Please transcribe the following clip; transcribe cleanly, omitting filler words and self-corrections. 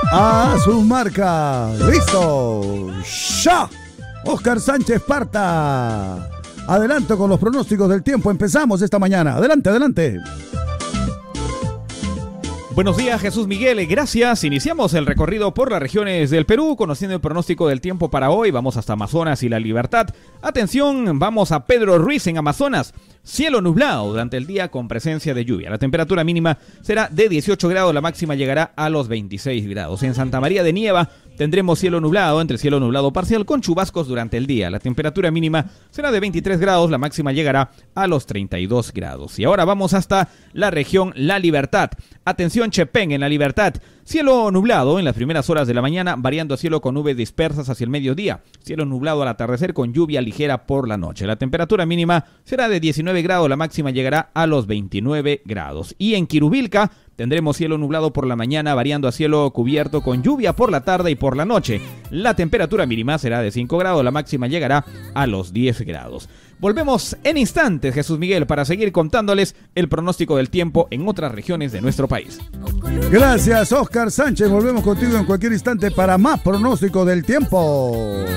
A su marca. ¡Listo! ¡Ya! Oscar Sánchez Parta. Adelanto con los pronósticos del tiempo. Empezamos esta mañana. Adelante, adelante. Buenos días, Jesús Miguel, gracias. Iniciamos el recorrido por las regiones del Perú, conociendo el pronóstico del tiempo para hoy. Vamos hasta Amazonas y La Libertad. Atención, vamos a Pedro Ruiz en Amazonas. Cielo nublado durante el día con presencia de lluvia. La temperatura mínima será de 18 grados, la máxima llegará a los 26 grados. En Santa María de Nieva tendremos cielo nublado, entre cielo nublado parcial con chubascos durante el día. La temperatura mínima será de 23 grados, la máxima llegará a los 32 grados. Y ahora vamos hasta la región La Libertad. Atención, Chepén en La Libertad. Cielo nublado en las primeras horas de la mañana, variando a cielo con nubes dispersas hacia el mediodía. Cielo nublado al atardecer con lluvia ligera por la noche. La temperatura mínima será de 19 grados, la máxima llegará a los 29 grados. Y en Quirubilca tendremos cielo nublado por la mañana, variando a cielo cubierto con lluvia por la tarde y por la noche. La temperatura mínima será de 5 grados, la máxima llegará a los 10 grados. Volvemos en instantes, Jesús Miguel, para seguir contándoles el pronóstico del tiempo en otras regiones de nuestro país. Gracias, Oscar Sánchez. Volvemos contigo en cualquier instante para más pronóstico del tiempo.